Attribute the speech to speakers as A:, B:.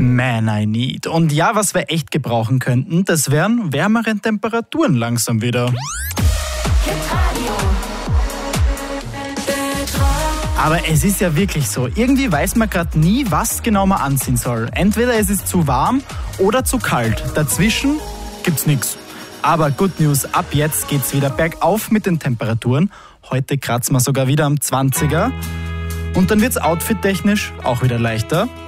A: Man, I need. Und ja, was wir echt gebrauchen könnten, das wären wärmere Temperaturen langsam wieder. Aber es ist ja wirklich so, irgendwie weiß man gerade nie, was genau man anziehen soll. Entweder es ist zu warm oder zu kalt. Dazwischen gibt's nichts. Aber Good News, ab jetzt geht's wieder bergauf mit den Temperaturen. Heute kratzen wir sogar wieder am 20er. Und dann wird's outfit-technisch auch wieder leichter.